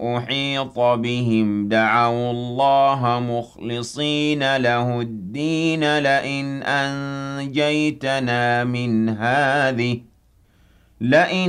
أُحِيطَ بِهِمْ دَعَوُا اللَّهَ مُخْلِصِينَ لَهُ الدِّينَ لَئِنْ